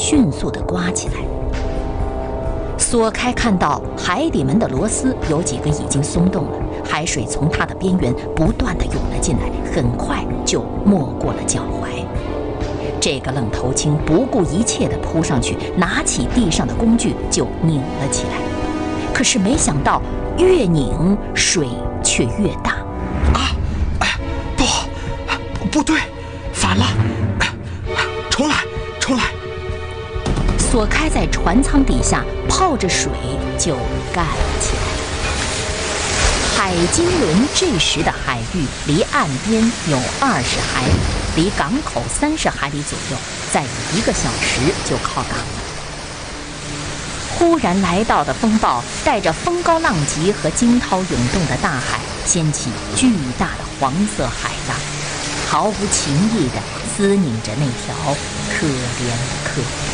迅速地刮起来。索开看到海底门的螺丝有几个已经松动了，海水从它的边缘不断地涌了进来，很快就没过了脚踝。这个愣头青不顾一切地扑上去，拿起地上的工具就拧了起来。可是没想到，越拧水却越大。 啊！哎，不对，反了！重来！ 索开在船舱底下泡着水就干了起来。海金轮这时的海域离岸边有20海里，离港口30海里左右，再1个小时就靠港了。忽然来到的风暴带着风高浪急和惊涛涌动的大海，掀起巨大的黄色海浪，毫无情意地滋拧着那条可怜的客船。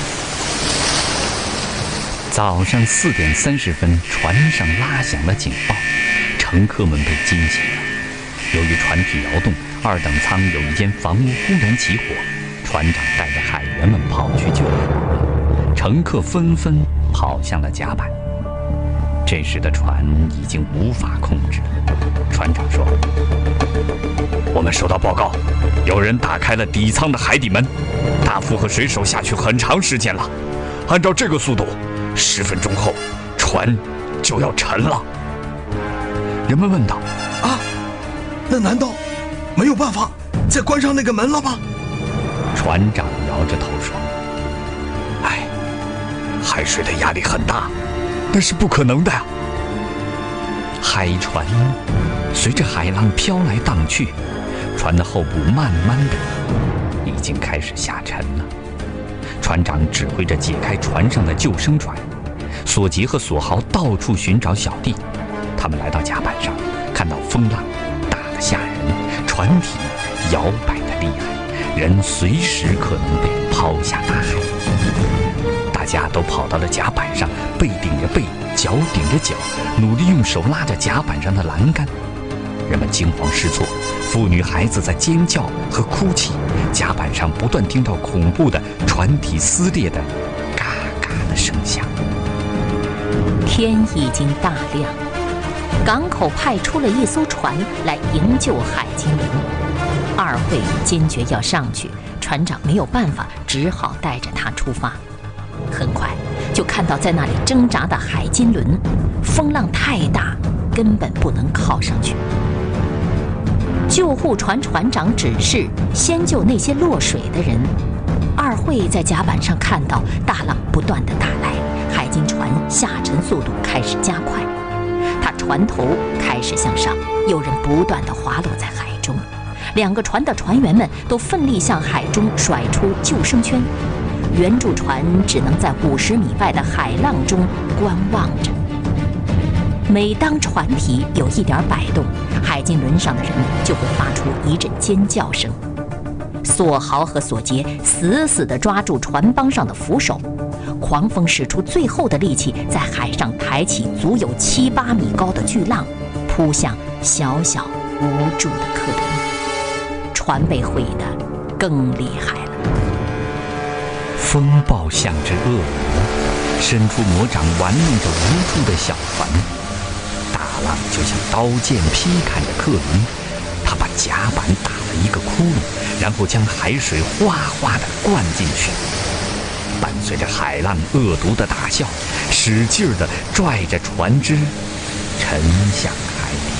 早上4点30分，船上拉响了警报，乘客们被惊醒了。由于船体摇动，2等舱有一间房屋忽然起火，船长带着海员们跑去救火，乘客纷纷跑向了甲板。这时的船已经无法控制了。船长说：“我们收到报告，有人打开了底舱的海底门，大副和水手下去很长时间了。按照这个速度，10分钟后，船就要沉了。”人们问道：“ 啊，那难道没有办法再关上那个门了吗？” 船长摇着头说：“哎，海水的压力很大，那是不可能的呀。”海船随着海浪飘来荡去，船的后部慢慢的已经开始下沉了。船长指挥着解开船上的救生船，索杰和索豪到处寻找小弟。他们来到甲板上，看到风浪大得吓人，船体摇摆得厉害，人随时可能被抛下大海。大家都跑到了甲板上，背顶着背，脚顶着脚，努力用手拉着甲板上的栏杆。人们惊慌失措，妇女孩子在尖叫和哭泣，甲板上不断听到恐怖的船体撕裂的嘎嘎的声响。 天已经大亮，港口派出了一艘船来营救海金轮。二会坚决要上去，船长没有办法，只好带着他出发。很快就看到在那里挣扎的海金轮，风浪太大，根本不能靠上去。救护船船长指示先救那些落水的人。二会在甲板上看到大浪不断地打来，海金船下沉速度开始加快，它船头开始向上，有人不断地滑落在海中。2个船的船员们都奋力向海中甩出救生圈，援助船只能在50米外的海浪中观望着。每当船体有一点摆动，海金轮上的人就会发出一阵尖叫声。索豪和索杰死死地抓住船帮上的扶手，狂风使出最后的力气，在海上抬起足有7、8米高的巨浪，扑向小小无助的客轮。船被毁得更厉害了。 风暴像只恶魔，伸出魔掌玩弄着无助的小船。大浪就像刀剑劈砍着客轮，它把甲板打了一个窟窿，然后将海水哗哗地灌进去。伴随着海浪恶毒的大笑，使劲地拽着船只沉向海底。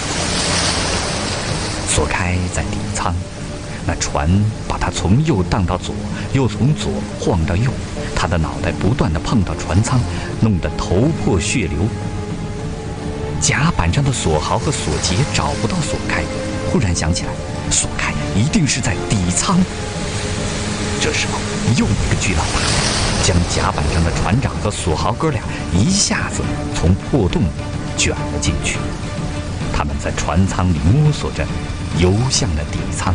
索开在底舱，那船把他从右荡到左，又从左晃到右，他的脑袋不断地碰到船舱，弄得头破血流。甲板上的索豪和索杰找不到索开，忽然想起来，索开一定是在底舱。这时候又一个巨浪打来，将甲板上的船长和索豪哥俩一下子从破洞卷了进去。他们在船舱里摸索着游向了底舱。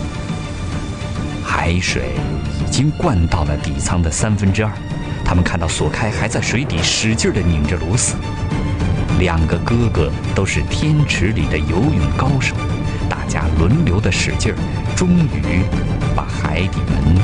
海水已经灌到了底舱的2/3，他们看到索开还在水底使劲地拧着螺丝。2个哥哥都是天池里的游泳高手，大家轮流的使劲儿，终于把海底门